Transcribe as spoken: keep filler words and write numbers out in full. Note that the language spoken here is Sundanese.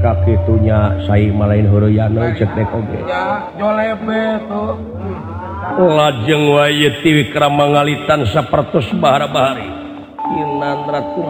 kaki itunya saya malain Horoyano cetek oge lajeng wayeti wikram mangalitan sapertos bahara-bahari Kinan Ratu